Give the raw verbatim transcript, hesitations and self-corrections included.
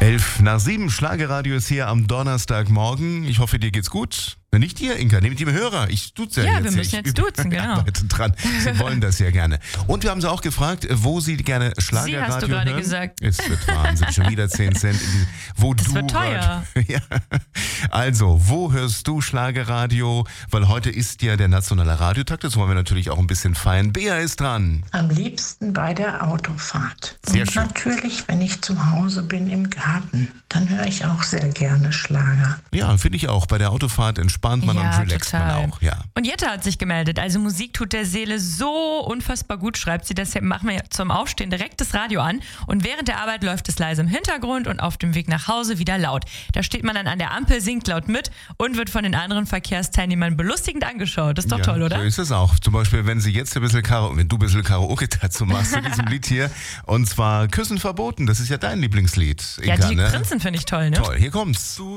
Elf nach sieben, Schlagerradio ist hier am Donnerstagmorgen. Ich hoffe, dir geht's gut. Wenn nicht dir, Inka, nehmt die Hörer. Ich duze ja, ja jetzt. wir müssen jetzt duzen, genau. Arbeite dran. Sie wollen das ja gerne. Und wir haben sie auch gefragt, wo sie gerne Schlagerradio hören. Sie hast du gerade gesagt. Es wird Wahnsinn, schon wieder zehn Cent. In die, wo das du wird teuer. Ja. Also, wo hörst du Schlagerradio? Weil heute ist ja der nationale Radiotag. Das wollen wir natürlich auch ein bisschen feiern. Bea ist dran. Am liebsten bei der Autofahrt. Sehr Und schön. natürlich, wenn ich zu Hause bin im Garten, dann höre ich auch sehr gerne Schlager. Ja, finde ich auch. Bei der Autofahrt entspannt man ja, und relaxt total. man auch. Ja. Und Jette hat sich gemeldet. Also Musik tut der Seele so unfassbar gut, schreibt sie. Deshalb machen wir zum Aufstehen direkt das Radio an. Und während der Arbeit läuft es leise im Hintergrund und auf dem Weg nach Hause wieder laut. Da steht man dann an der Ampel, singt laut mit und wird von den anderen Verkehrsteilnehmern belustigend angeschaut. Das ist doch ja, toll, oder? So ist es auch. Zum Beispiel, wenn sie jetzt ein bisschen Karaoke, wenn du ein bisschen Karaoke dazu machst zu diesem Lied hier. Und zwar Küssen verboten. Das ist ja dein Lieblingslied, Inka, Ja, die ne? Prinzen finde ich toll, ne? Toll, hier kommt's.